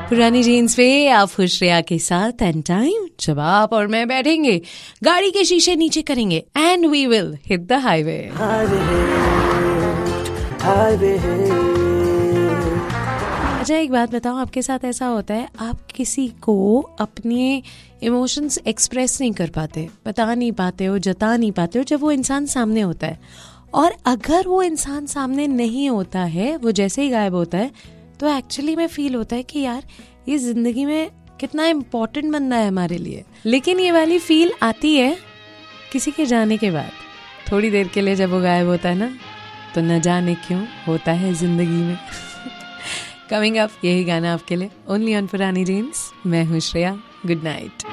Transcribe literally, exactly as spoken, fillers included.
पुरानी जीन्स पे आप खुशरिया के साथ एंड टाइम जब आप और मैं बैठेंगे, गाड़ी के शीशे नीचे करेंगे and we will hit the highway. अच्छा एक बात बताओ, आपके साथ ऐसा होता है आप किसी को अपने इमोशंस एक्सप्रेस नहीं कर पाते, बता नहीं पाते हो, जता नहीं पाते हो जब वो इंसान सामने होता है, और अगर वो इंसान सामने नहीं होता है, वो जैसे ही गायब होता है, तो एक्चुअली में फील होता है कि यार ये जिंदगी में कितना इम्पोर्टेंट बंदा है हमारे लिए। लेकिन ये वाली फील आती है किसी के जाने के बाद, थोड़ी देर के लिए जब वो गायब होता है ना, तो न जाने क्यों होता है जिंदगी में। कमिंग अप यही गाना आपके लिए ओनली ऑन पुरानी जीन्स। मैं हूँ श्रेया, गुड नाइट।